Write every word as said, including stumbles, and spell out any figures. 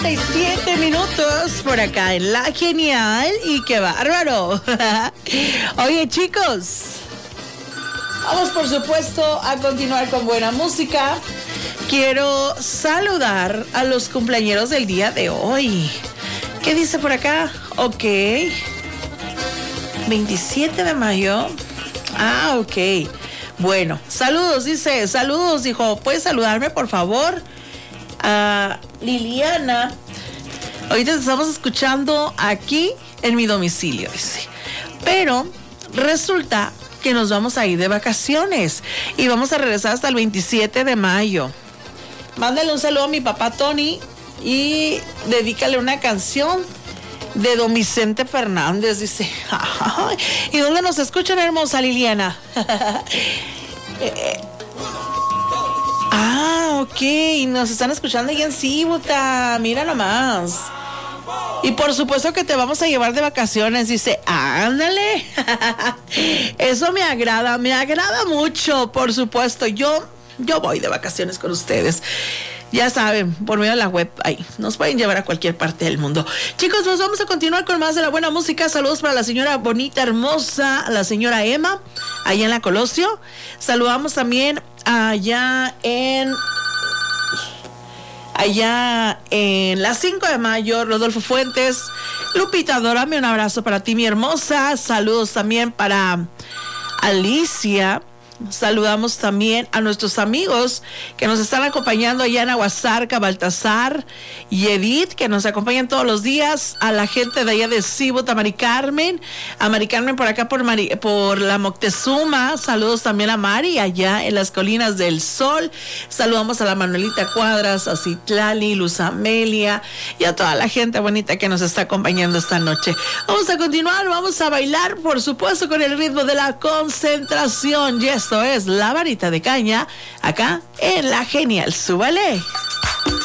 siete minutos por acá en La Genial y qué bárbaro. Oye, chicos, vamos por supuesto a continuar con buena música. Quiero saludar a los cumpleañeros del día de hoy. ¿Qué dice por acá? Ok. veintisiete de mayo. Ah, ok. Bueno, saludos, dice. Saludos, dijo. ¿Puedes saludarme, por favor? A Liliana. Ahorita te estamos escuchando aquí en mi domicilio, dice. Pero resulta que nos vamos a ir de vacaciones y vamos a regresar hasta el veintisiete de mayo. Mándale un saludo a mi papá Tony y dedícale una canción de don Vicente Fernández, dice. ¿Y dónde nos escuchan, hermosa Liliana? eh, ah, ok, nos están escuchando ahí en Cibuta, mira nomás. Y por supuesto que te vamos a llevar de vacaciones, dice. Ándale. Eso me agrada, me agrada mucho, por supuesto. Yo, yo voy de vacaciones con ustedes. Ya saben, por medio de la web, ahí, nos pueden llevar a cualquier parte del mundo. Chicos, pues vamos a continuar con más de la buena música. Saludos para la señora bonita, hermosa, la señora Emma, allá en la Colosio. Saludamos también allá en... Allá en la cinco de mayo, Rodolfo Fuentes. Lupita, adórame, un abrazo para ti, mi hermosa. Saludos también para Alicia. Saludamos también a nuestros amigos que nos están acompañando allá en Aguasarca, Baltasar y Edith, que nos acompañan todos los días. A la gente de allá de Cibuta, Mari Carmen. A Mari Carmen por acá por, Mari, por la Moctezuma. Saludos también a Mari allá en las Colinas del Sol. Saludamos a la Manuelita Cuadras, a Citlali, Luz Amelia y a toda la gente bonita que nos está acompañando esta noche. Vamos a continuar, vamos a bailar, por supuesto, con el ritmo de la concentración. Y esto es La Varita de Caña, acá en La Genial. ¡Súbale!